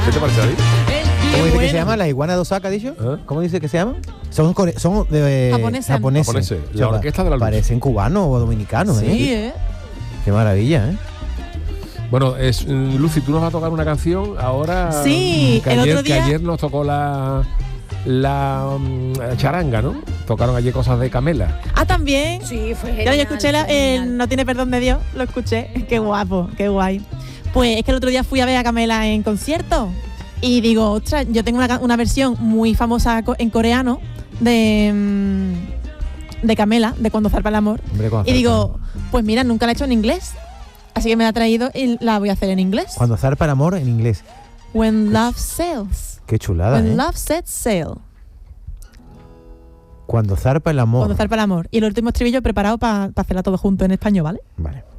¿Qué te parece, David? ¿Cómo dice que se llama? ¿La iguana de Osaka, ha dicho? ¿Cómo dice que se llama? Son japoneses. La orquesta de la luz. Parecen cubanos o dominicanos, Sí, Qué maravilla, ¿eh? Bueno, Lucy, tú nos vas a tocar una canción ahora. Sí, que el ayer, otro día. Que ayer nos tocó la charanga, ¿no? Tocaron allí cosas de Camela. Ah, también. Sí, fue Yo genial. escuché el No tiene perdón de Dios, lo escuché. Qué guapo, qué guay. Pues es que el otro día fui a ver a Camela en concierto y digo, ostras, yo tengo una versión muy famosa en coreano de Camela, de Cuando zarpa el amor. Hombre, Y digo, pues mira, nunca la he hecho en inglés. Así que me la ha traído y la voy a hacer en inglés. Cuando zarpa el amor en inglés. When love sails. Qué chulada, When ¿eh? love sets sail. Cuando zarpa el amor. Cuando zarpa el amor. Y el último estribillo preparado para hacerla todo junto en español, ¿vale? Vale.